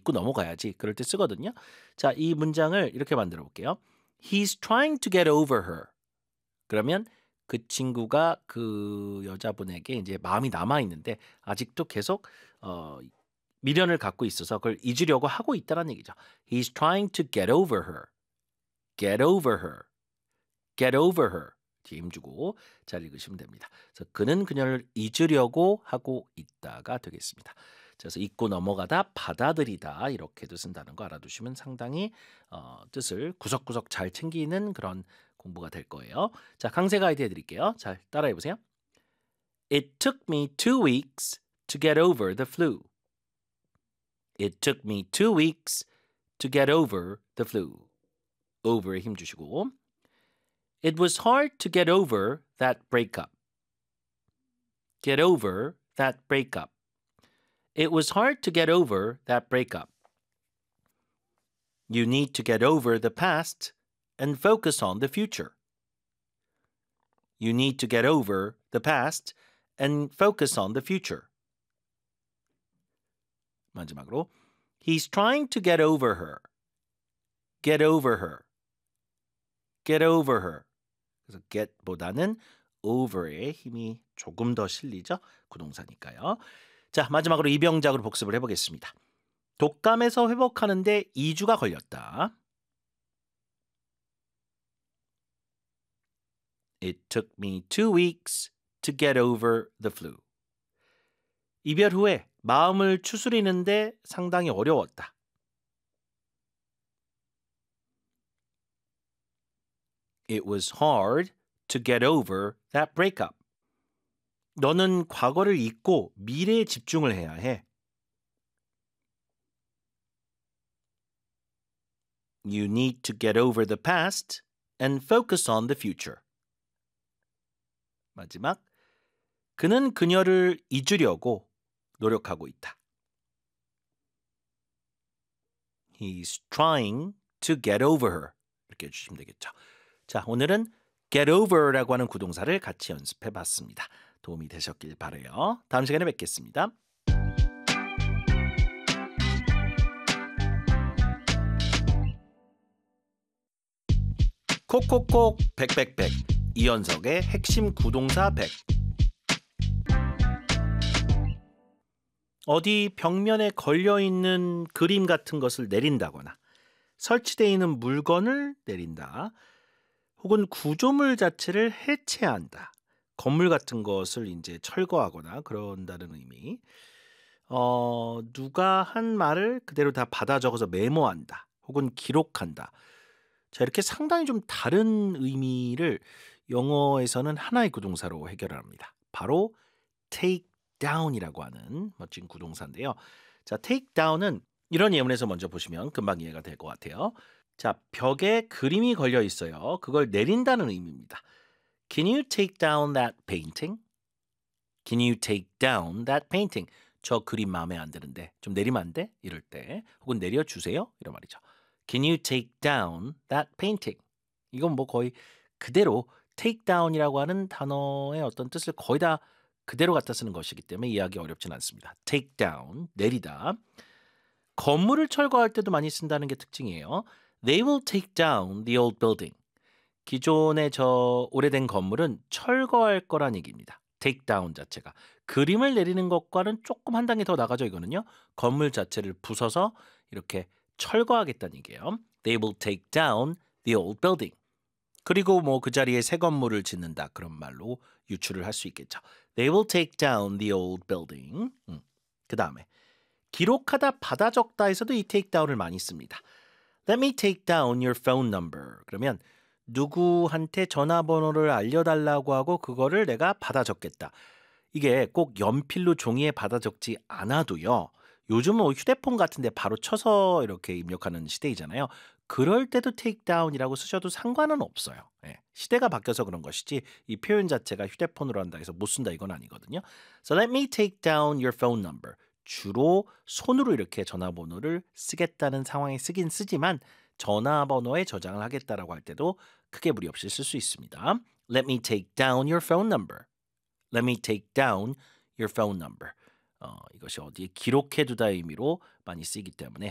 잊고 넘어가야지. 그럴 때 쓰거든요. 자, 이 문장을 이렇게 만들어 볼게요. He's trying to get over her. 그러면 그 친구가 그 여자분에게 이제 마음이 남아 있는데 아직도 계속 미련을 갖고 있어서 그걸 잊으려고 하고 있다는 얘기죠. He's trying to get over her. Get over her. Get over her. 뒤에 힘주고 잘 읽으시면 됩니다. 그래서 그는 그녀를 잊으려고 하고 있다가 되겠습니다. 그래서 잊고 넘어가다, 받아들이다 이렇게도 쓴다는 거 알아두시면 상당히 뜻을 구석구석 잘 챙기는 그런 공부가 될 거예요. 자, 강세 가이드 해드릴게요. 잘 따라해 보세요. It took me 2 weeks to get over the flu. It took me 2 weeks to get over the flu. over에 힘 주시고 It was hard to get over that breakup. Get over that breakup. It was hard to get over that breakup. You need to get over the past and focus on the future. You need to get over the past and focus on the future. 마지막으로 He's trying to get over her. Get over her. Get over her. 그래서 get보다는 over에 힘이 조금 더 실리죠. 구동사니까요. 자, 마지막으로 이병작으로 복습을 해보겠습니다. 독감에서 회복하는데 2주가 걸렸다. It took me 2 weeks to get over the flu. 이별 후에 마음을 추스리는데 상당히 어려웠다. It was hard to get over that breakup. 너는 과거를 잊고 미래에 집중을 해야 해. You need to get over the past and focus on the future. 마지막, 그는 그녀를 잊으려고 노력하고 있다. He's trying to get over her. 이렇게 해주시면 되겠죠. 자, 오늘은 get over라고 하는 구동사를 같이 연습해 봤습니다. 도움이 되셨길 바라요. 다음 시간에 뵙겠습니다. 콕콕콕 백백백 이연석의 핵심 구동사 100. 어디 벽면에 걸려있는 그림 같은 것을 내린다거나 설치되어 있는 물건을 내린다. 혹은 구조물 자체를 해체한다. 건물 같은 것을 이제 철거하거나 그런다는 의미. 누가 한 말을 그대로 다 받아 적어서 메모한다. 혹은 기록한다. 자, 이렇게 상당히 좀 다른 의미를 영어에서는 하나의 구동사로 해결합니다. 바로 take down이라고 하는 멋진 구동사인데요. 자, take down은 이런 예문에서 먼저 보시면 금방 이해가 될 것 같아요. 자, 벽에 그림이 걸려 있어요. 그걸 내린다는 의미입니다. Can you take down that painting? Can you take down that painting? 저 그림 마음에 안 드는데 좀 내리면 안 돼? 이럴 때 혹은 내려주세요? 이런 말이죠. Can you take down that painting? 이건 뭐 거의 그대로 take down이라고 하는 단어의 어떤 뜻을 거의 다 그대로 갖다 쓰는 것이기 때문에 이해하기 어렵진 않습니다. take down, 내리다. 건물을 철거할 때도 많이 쓴다는 게 특징이에요. They will take down the old building. 기존의 저 오래된 건물은 철거할 거란 얘기입니다. take down 자체가. 그림을 내리는 것과는 조금 한 단계 더 나가죠, 이거는요. 건물 자체를 부숴서 이렇게 철거하겠다는 얘기예요. They will take down the old building. 그리고 뭐 그 자리에 새 건물을 짓는다. 그런 말로 유추를 할 수 있겠죠. They will take down the old building. 그 다음에 기록하다, 받아 적다에서도 이 take down을 많이 씁니다. Let me take down your phone number. 그러면 누구한테 전화번호를 알려달라고 하고 그거를 내가 받아 적겠다. 이게 꼭 연필로 종이에 받아 적지 않아도요. 요즘은 뭐 휴대폰 같은 데 바로 쳐서 이렇게 입력하는 시대이잖아요. 그럴 때도 take down이라고 쓰셔도 상관은 없어요. 예, 시대가 바뀌어서 그런 것이지 이 표현 자체가 휴대폰으로 한다 해서 못 쓴다 이건 아니거든요. So let me take down your phone number. 주로 손으로 이렇게 전화번호를 쓰겠다는 상황에 쓰긴 쓰지만 전화번호에 저장을 하겠다라고 할 때도 크게 무리 없이 쓸 수 있습니다. Let me take down your phone number. Let me take down your phone number. 이것이 어디에 기록해 두다 의미로 많이 쓰이기 때문에